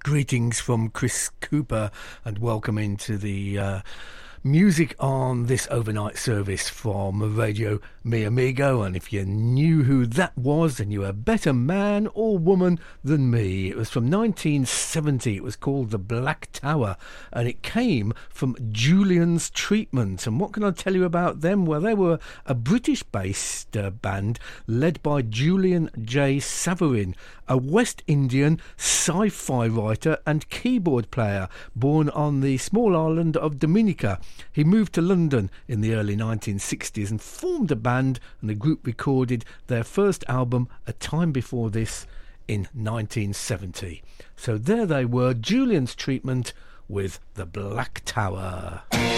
Greetings from Chris Cooper and welcome into the music on this overnight service from Radio Mi Amigo. And if you knew who that was, then you're a better man or woman than me. It was from 1970. It was called The Black Tower, and it came from Julian's Treatment. And what can I tell you about them? Well, they were a British-based band led by Julian J. Saverin, a West Indian sci-fi writer and keyboard player born on the small island of Dominica. He moved to London in the early 1960s and formed a band, and the group recorded their first album a time before this in 1970. So there they were, Julian's Treatment with The Black Tower.